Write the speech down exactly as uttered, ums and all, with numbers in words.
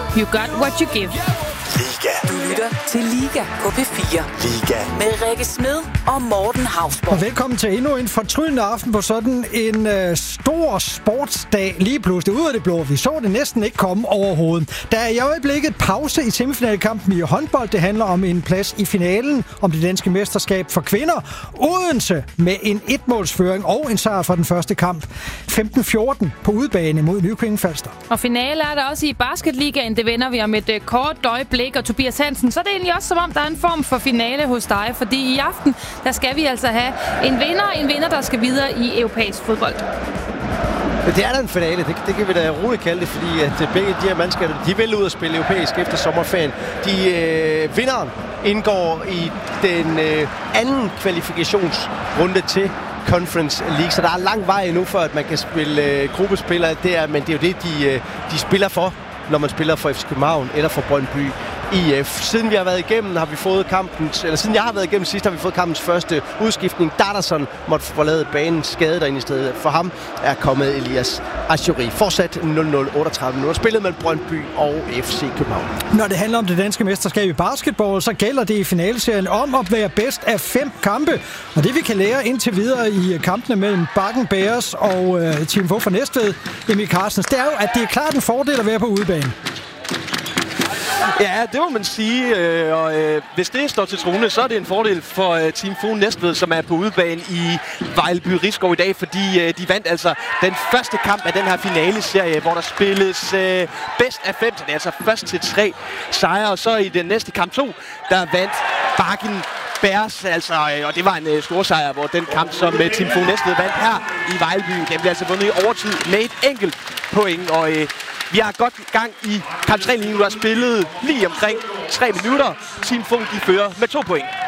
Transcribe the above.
You got what you give. Liga. Du lytter til Liga på P fire. Liga. Med Rikke Smed og Morten Hausborg. Og velkommen til endnu en fortryllende aften på sådan en øh, stor sportsdag. Lige pludselig ud af det blå. Vi så det næsten ikke komme overhovedet. Der er i øjeblikket pause i semifinalekampen i håndbold. Det handler om en plads i finalen om det danske mesterskab for kvinder. Odense med en etmålsføring og en sejr for den første kamp. femten fjorten på udebane mod Nykøbing Falster. Og finale er der også i Basketligaen. Det vender vi om et uh, kort øjeblik. Og Tobias Hansen, så er det egentlig også som om, der er en form for finale hos dig. Fordi i aften, der skal vi altså have en vinder, en vinder, der skal videre i europæisk fodbold. Det er da en finale, det, det kan vi da roligt kalde det, fordi at begge de her mandskaber, de vil ud og spille europæisk efter sommerferien. De øh, vinderen indgår i den øh, anden kvalifikationsrunde til Conference League, så der er lang vej endnu for, at man kan spille øh, gruppespillere der, men det er jo det, de, øh, de spiller for, når man spiller for F C København eller for Brøndby I F. Siden vi har været igennem, har vi fået kampens, eller siden jeg har været igennem sidst, har vi fået kampens første udskiftning. Darderson måtte forlade banen, skadet derinde i stedet. For ham er kommet Elias Ashuri. Fortsat nul nul otteogtredive minutter. Spillet mellem Brøndby og F C København. Når det handler om det danske mesterskab i basketball, så gælder det i finaleserien om at være bedst af fem kampe. Og det vi kan lære indtil videre i kampene mellem Bakken Bears og øh, Team Våg fra Næstved, Emil Carstens, det er jo, at det er klart en fordel at være på udebane. Ja, det må man sige, øh, og øh, hvis det står til troende, så er det en fordel for øh, Team Fon Næstved, som er på udebane i Vejlby Risskov i dag, fordi øh, de vandt altså den første kamp af den her finaleserie, hvor der spilles øh, bedst af fem, så det er altså først til tre sejre, og så i den næste kamp to, der vandt Bakken Bears, altså, øh, og det var en øh, stor sejr, hvor den kamp, som øh, Team Fon Næstved vandt her i Vejlby, den blev altså vundet i overtid med et enkelt point, og øh, vi har godt gang i kamp tre lige nu, der er spillet lige omkring tre minutter. Team Fon, de fører med to point.